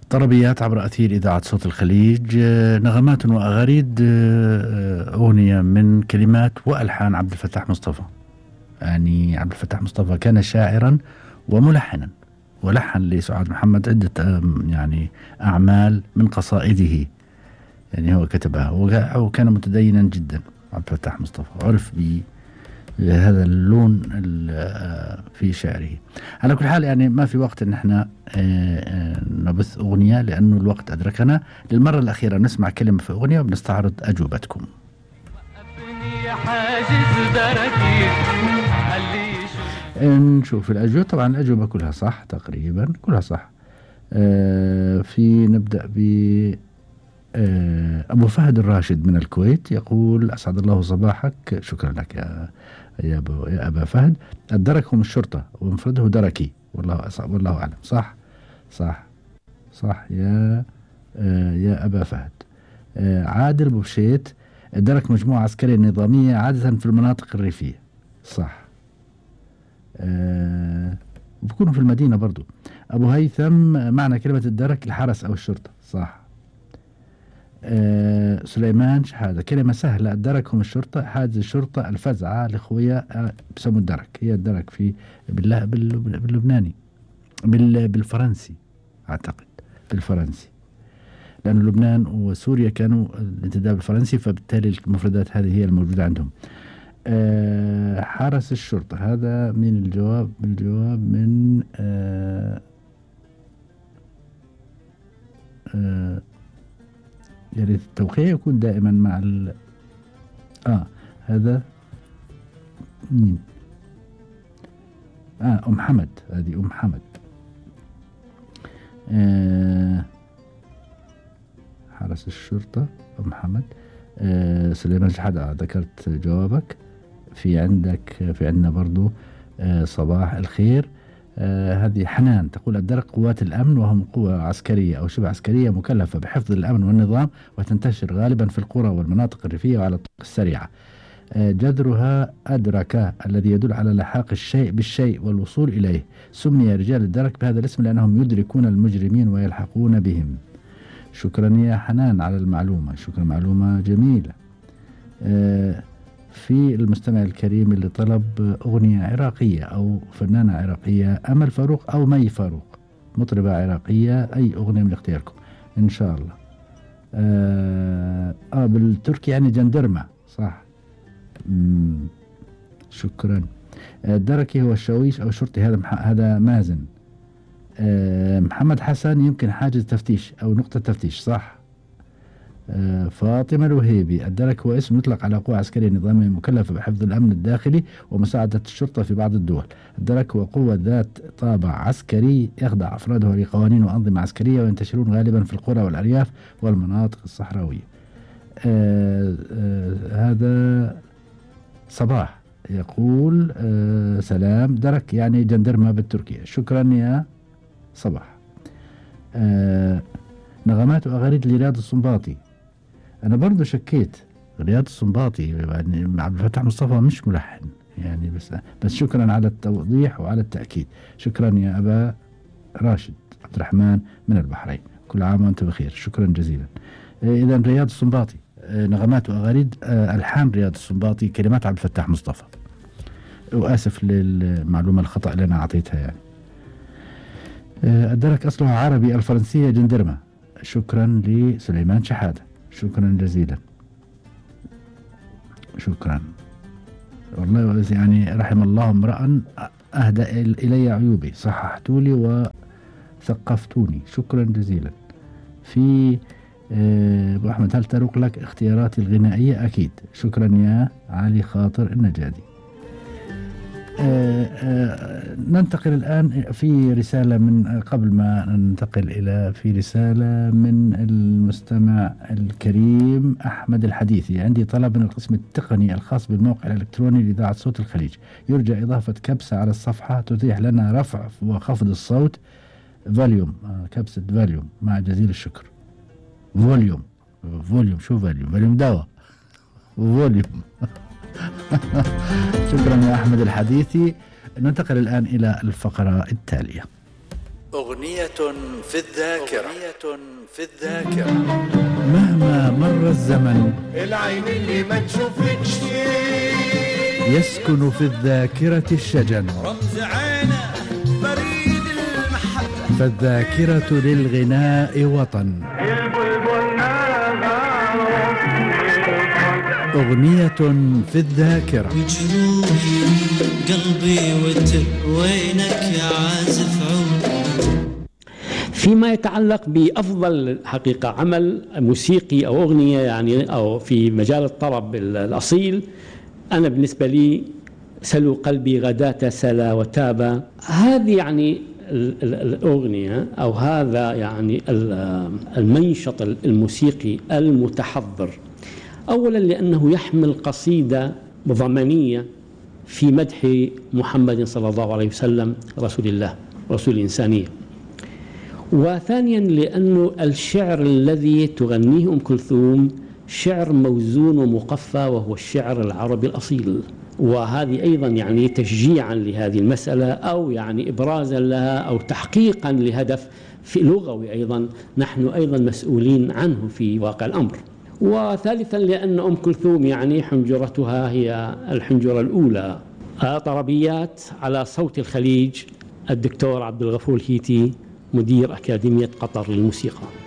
طربيات عبر أثير إذاعة صوت الخليج، نغمات وأغاريد، أغنية من كلمات وألحان عبد الفتاح مصطفى. يعني عبد الفتاح مصطفى كان شاعرا وملحنا، ولحن لسعاد محمد عدة يعني أعمال من قصائده، يعني هو كتبها، وكان متدينا جدا. عبد الفتاح مصطفى عرف بهذا اللون في شعره. على كل حال يعني ما في وقت ان احنا نبث اغنية، لانه الوقت ادركنا. للمرة الاخيرة نسمع كلمة في اغنية وبنستعرض اجوبتكم. نشوف الأجوبة. طبعا الأجوبة كلها صح، تقريبا كلها صح. في نبدأ ب أبو فهد الراشد من الكويت يقول: أسعد الله صباحك. شكرا لك يا أبا فهد. الدرك هم الشرطة ومفرده دركي، والله أعلم. صح صح صح يا أبا فهد. عادل بوشيت: الدرك مجموعة عسكرية نظامية عادة في المناطق الريفية. صح. بكونوا في المدينة برضو. أبو هيثم: معنى كلمة الدرك الحرس أو الشرطة. صح. سليمان شحادة: كلمة سهلة، الدرك هم الشرطة، حاجز الشرطة الفزعة الأخوية بسموا الدرك. هي الدرك في باللبناني بالفرنسي أعتقد، بالفرنسي، لأن لبنان وسوريا كانوا الانتداب الفرنسي، فبالتالي المفردات هذه هي الموجودة عندهم. حرس الشرطة، هذا من الجواب من يا ريت التوقيع يكون دائما مع هذا مين؟ أم حمد. هذه أم حمد. حرس الشرطة أم حمد. سليمان شحادة، ذكرت جوابك. في عندنا برضو صباح الخير. هذه حنان تقول: الدرك قوات الأمن، وهم قوة عسكرية أو شبه عسكرية مكلفة بحفظ الأمن والنظام، وتنتشر غالبا في القرى والمناطق الريفية وعلى الطرق السريعة. جذرها أدرك، الذي يدل على لحاق الشيء بالشيء والوصول إليه. سمي رجال الدرك بهذا الاسم لأنهم يدركون المجرمين ويلحقون بهم. شكرا يا حنان على المعلومة، شكرا، معلومة جميلة. في المستمع الكريم اللي طلب أغنية عراقية أو فنانة عراقية: أمل فاروق أو مي فاروق، مطربة عراقية، أي أغنية من اختياركم إن شاء الله. بالتركي يعني جندرمة. صح. شكرا. الدركي هو الشاويش أو الشرطي، هذا مازن. محمد حسن: يمكن حاجز تفتيش أو نقطة تفتيش. صح. فاطمة الوهيبي: الدرك هو اسم يطلق على قوة عسكرية نظامية مكلفة بحفظ الأمن الداخلي ومساعدة الشرطة في بعض الدول. الدرك هو قوة ذات طابع عسكري يخضع أفرادها لقوانين وأنظمة عسكرية، وينتشرون غالبا في القرى والأرياف والمناطق الصحراوية. هذا صباح يقول: سلام، درك يعني جندرمة بالتركية. شكرا يا صباح. نغمات وأغاريد لرياض السنباطي. أنا برضو شكيت رياض السنباطي، يعني عبد الفتاح مصطفى مش ملحن يعني، بس شكرا على التوضيح وعلى التأكيد. شكرا يا أبا راشد عبد الرحمن من البحرين، كل عام وأنت بخير. شكرا جزيلا. إذا رياض السنباطي، نغمات وأغاريد، ألحان رياض السنباطي، كلمات عبد الفتاح مصطفى. وآسف للمعلومة الخطأ اللي أنا أعطيتها يعني. الدرك أصلها عربي، الفرنسية جندرمة. شكرا لسليمان شحادة، شكرا جزيلا. شكرا والله، يعني رحم الله امرأ أهدى إلي عيوبي، صححتولي وثقفتوني. شكرا جزيلا. في أبو أحمد: هل تروق لك اختياراتي الغنائية؟ أكيد. شكرا يا علي خاطر النجادي. ننتقل الآن في رسالة من قبل ما ننتقل في رسالة من المستمع الكريم أحمد الحديثي. عندي طلب من القسم التقني الخاص بالموقع الإلكتروني لإذاعة صوت الخليج. يرجى إضافة كبسة على الصفحة تتيح لنا رفع وخفض الصوت، فوليوم، كبسة فوليوم، مع جزيل الشكر. فوليوم شو فوليوم دواء فوليوم. شكرا يا أحمد الحديثي. ننتقل الآن إلى الفقرة التالية. أغنية في الذاكرة. مهما مر الزمن العين اللي ما تشوفكش يسكن في الذاكرة الشجن، رمز عينه بريد المحبة، فالذاكرة للغناء وطن. أغنية في الذاكرة. وجروحي قلبي وينك يا عازف عود. فيما يتعلق بأفضل حقيقة عمل موسيقي أو أغنية يعني أو في مجال الطرب الأصيل، أنا بالنسبة لي سلوا قلبي غداة سلا وتابا. هذه يعني الأغنية أو هذا يعني المنشط الموسيقي المتحضر، أولا لأنه يحمل قصيدة ضمنية في مدح محمد صلى الله عليه وسلم رسول الله رسول الإنسانية، وثانيا لأنه الشعر الذي تغنيه أم كلثوم شعر موزون ومقفى وهو الشعر العربي الأصيل، وهذه أيضا يعني تشجيعا لهذه المسألة أو يعني إبرازا لها أو تحقيقا لهدف في لغوي أيضا نحن أيضا مسؤولين عنه في واقع الأمر. وثالثا لأن أم كلثوم يعني حنجرتها هي الحنجرة الأولى. طربيات على صوت الخليج، الدكتور عبد الغفور الهيتي مدير أكاديمية قطر للموسيقى.